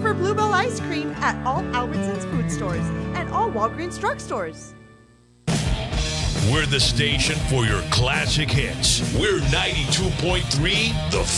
for Bluebell ice cream at all Albertsons food stores and all Walgreens drugstores. We're the station for your classic hits. We're 92.3 The